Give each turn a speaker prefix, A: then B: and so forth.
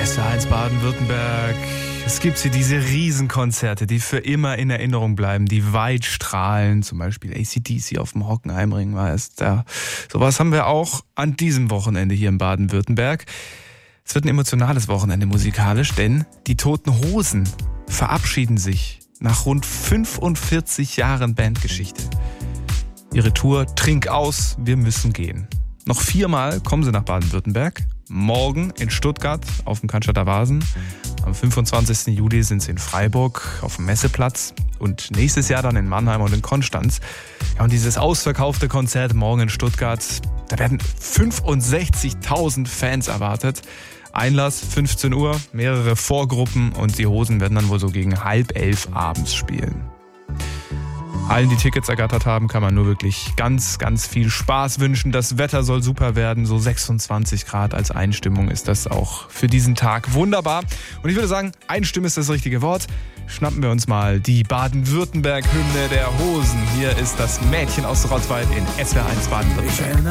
A: SWR1 Baden-Württemberg. Es gibt hier diese Riesenkonzerte, die für immer in Erinnerung bleiben, die weit strahlen. Zum Beispiel AC/DC auf dem Hockenheimring war es da. Sowas haben wir auch an diesem Wochenende hier in Baden-Württemberg. Es wird ein emotionales Wochenende musikalisch, denn die Toten Hosen verabschieden sich nach rund 45 Jahren Bandgeschichte. Ihre Tour Trink aus, wir müssen gehen. Noch 4-mal kommen sie nach Baden-Württemberg. Morgen in Stuttgart auf dem Cannstatter Wasen. Am 25. Juli sind sie in Freiburg auf dem Messeplatz. Und nächstes Jahr dann in Mannheim und in Konstanz. Ja, und dieses ausverkaufte Konzert morgen in Stuttgart, da werden 65.000 Fans erwartet. Einlass 15 Uhr, mehrere Vorgruppen und die Hosen werden dann wohl so gegen 10:30 abends spielen. Allen, die Tickets ergattert haben, kann man nur wirklich ganz, ganz viel Spaß wünschen. Das Wetter soll super werden, so 26 Grad als Einstimmung ist das auch für diesen Tag wunderbar. Und ich würde sagen, Einstimmung ist das richtige Wort. Schnappen wir uns mal die Baden-Württemberg-Hymne der Hosen. Hier ist das Mädchen aus Rottweil in SWR1 Baden-Württemberg.